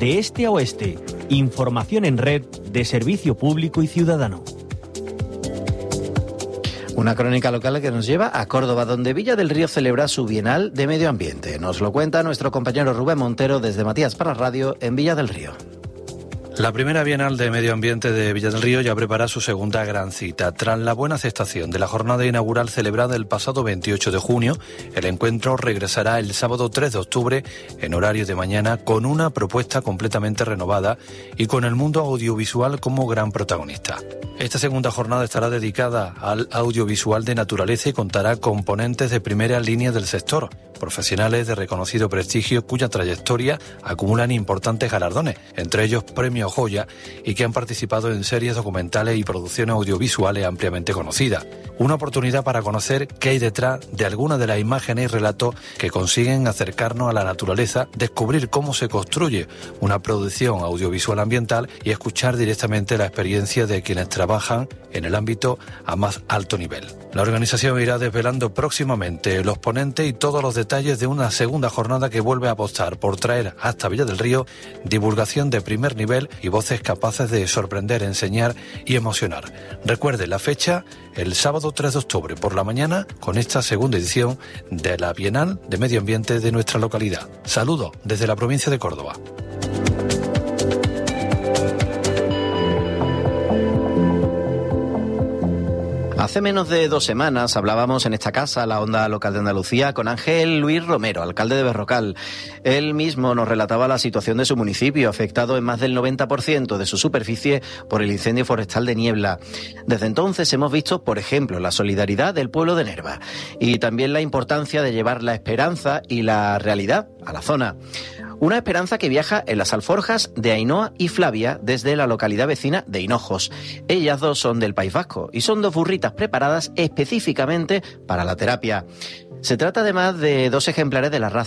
de este a oeste. Información en red de Servicio Público y Ciudadano. Una crónica local que nos lleva a Córdoba, donde Villa del Río celebra su Bienal de Medio Ambiente. Nos lo cuenta nuestro compañero Rubén Montero desde Matías para Radio en Villa del Río. La primera Bienal de Medio Ambiente de Villa del Río ya prepara su segunda gran cita. Tras la buena aceptación de la jornada inaugural celebrada el pasado 28 de junio, el encuentro regresará el sábado 3 de octubre en horario de mañana con una propuesta completamente renovada y con el mundo audiovisual como gran protagonista. Esta segunda jornada estará dedicada al audiovisual de naturaleza y contará con ponentes de primera línea del sector, profesionales de reconocido prestigio cuya trayectoria acumulan importantes galardones, entre ellos Premio Joya, y que han participado en series documentales y producciones audiovisuales ampliamente conocidas. Una oportunidad para conocer qué hay detrás de algunas de las imágenes y relatos que consiguen acercarnos a la naturaleza, descubrir cómo se construye una producción audiovisual ambiental y escuchar directamente la experiencia de quienes trabajan en el ámbito a más alto nivel. La organización irá desvelando próximamente los ponentes y todos los detalles de una segunda jornada que vuelve a apostar por traer hasta Villa del Río divulgación de primer nivel y voces capaces de sorprender, enseñar y emocionar. Recuerde la fecha, el sábado 3 de octubre por la mañana, con esta segunda edición de la Bienal de Medio Ambiente de nuestra localidad. Saludos desde la provincia de Córdoba. Hace menos de 2 semanas hablábamos en esta casa, la Onda Local de Andalucía, con Ángel Luis Romero, alcalde de Berrocal. Él mismo nos relataba la situación de su municipio, afectado en más del 90% de su superficie por el incendio forestal de Niebla. Desde entonces hemos visto, por ejemplo, la solidaridad del pueblo de Nerva y también la importancia de llevar la esperanza y la realidad a la zona. Una esperanza que viaja en las alforjas de Ainhoa y Flavia desde la localidad vecina de Hinojos. Ellas dos son del País Vasco y son 2 burritas preparadas específicamente para la terapia. Se trata además de 2 ejemplares de la raza